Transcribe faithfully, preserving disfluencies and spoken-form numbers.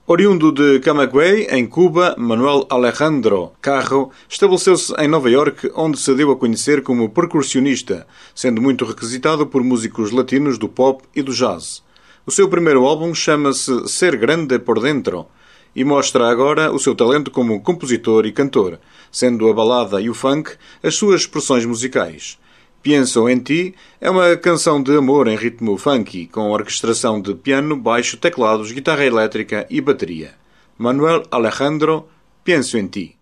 Oriundo de Camagüey, em Cuba, Manuel Alejandro Carro estabeleceu-se em Nova Iorque, onde se deu a conhecer como percussionista, sendo muito requisitado por músicos latinos do pop e do jazz. O seu primeiro álbum chama-se Ser Grande por Dentro e mostra agora o seu talento como compositor e cantor, sendo a balada e o funk as suas expressões musicais. Pienso em Ti é uma canção de amor em ritmo funky, com orquestração de piano, baixo, teclados, guitarra elétrica e bateria. Manuel Alejandro, Pienso em Ti.